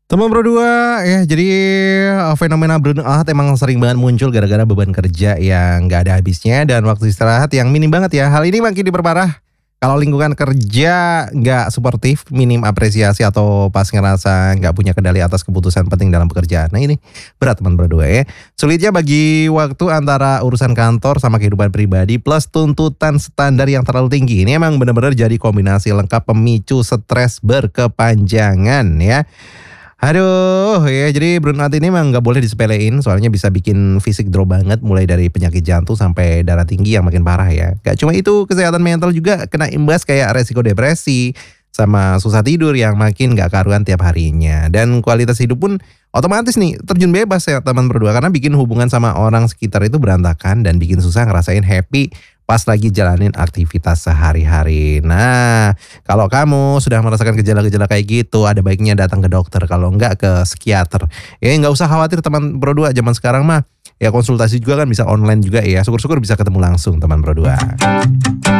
Teman berdua ya, jadi fenomena burnout emang sering banget muncul gara-gara beban kerja yang nggak ada habisnya dan waktu istirahat yang minim banget ya. Hal ini makin diperparah kalau lingkungan kerja nggak suportif, minim apresiasi atau pas ngerasa nggak punya kendali atas keputusan penting dalam pekerjaan. Nah ini berat teman berdua ya. Sulitnya bagi waktu antara urusan kantor sama kehidupan pribadi plus tuntutan standar yang terlalu tinggi. Ini emang benar-benar jadi kombinasi lengkap pemicu stres berkepanjangan ya. Aduh, ya jadi burnout ini memang nggak boleh disepelein, soalnya bisa bikin fisik drop banget, mulai dari penyakit jantung sampai darah tinggi yang makin parah ya. Gak cuma itu, kesehatan mental juga kena imbas kayak resiko depresi, sama susah tidur yang makin gak karuan tiap harinya. Dan kualitas hidup pun otomatis nih terjun bebas ya teman berdua, karena bikin hubungan sama orang sekitar itu berantakan dan bikin susah ngerasain happy pas lagi jalanin aktivitas sehari-hari. Nah, kalau kamu sudah merasakan gejala-gejala kayak gitu, ada baiknya datang ke dokter, kalau enggak ke psikiater. Ya nggak usah khawatir teman berdua, zaman sekarang mah ya konsultasi juga kan bisa online juga ya. Syukur-syukur bisa ketemu langsung teman berdua.